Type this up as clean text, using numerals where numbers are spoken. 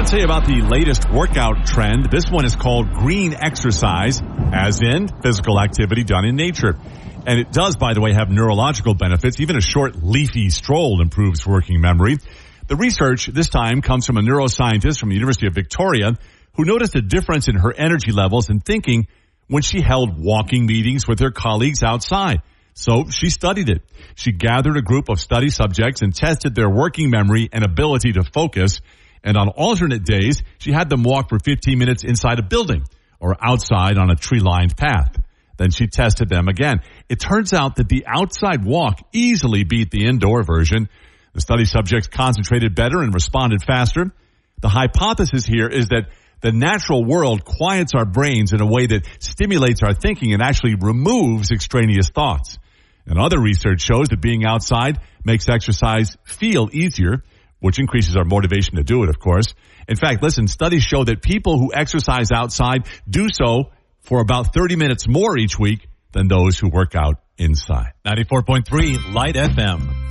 want to tell you about the latest workout trend. This one is called green exercise, as in physical activity done in nature. And it does, by the way, have neurological benefits. Even a short leafy stroll improves working memory. The research this time comes from a neuroscientist from the University of Victoria who noticed a difference in her energy levels and thinking when she held walking meetings with her colleagues outside. So she studied it. She gathered a group of study subjects and tested their working memory and ability to focus. And on alternate days, she had them walk for 15 minutes inside a building or outside on a tree-lined path. Then she tested them again. It turns out that the outside walk easily beat the indoor version. The study subjects concentrated better and responded faster. The hypothesis here is that the natural world quiets our brains in a way that stimulates our thinking and actually removes extraneous thoughts. And other research shows that being outside makes exercise feel easier, which increases our motivation to do it, of course. In fact, listen, studies show that people who exercise outside do so for about 30 minutes more each week than those who work out inside. 94.3 Light FM.